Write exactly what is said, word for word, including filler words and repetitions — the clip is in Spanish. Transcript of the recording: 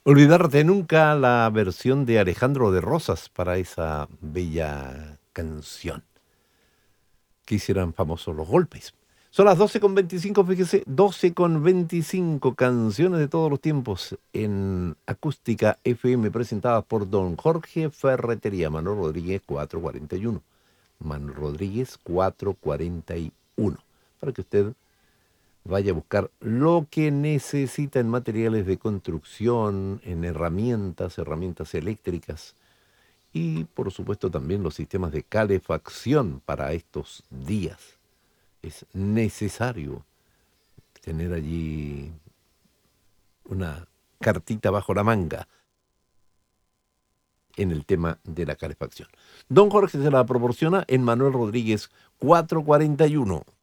Olvidarte nunca, la versión de Alejandro de Rosas para esa bella canción que hicieran famosos los golpes. Son las doce con veinticinco, fíjese, doce con veinticinco, canciones de todos los tiempos en Acústica F M presentadas por don Jorge Ferretería, Manuel Rodríguez cuatrocientos cuarenta y uno. Manuel Rodríguez cuatrocientos cuarenta y uno, para que usted vaya a buscar lo que necesita en materiales de construcción, en herramientas, herramientas eléctricas y por supuesto también los sistemas de calefacción para estos días. Es necesario tener allí una cartita bajo la manga en el tema de la calefacción. Don Jorge se la proporciona en Manuel Rodríguez cuatrocientos cuarenta y uno.